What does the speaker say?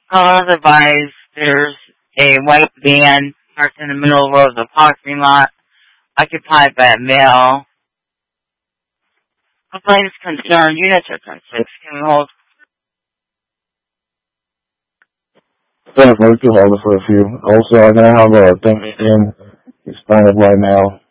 Otherwise, there's a white van parked in the middle of the parking lot, occupied by a male. Complaints concerned units are concerned. Can we hold? Definitely, we could hold it for a few. Also, I now have a thing in. It's fine right now.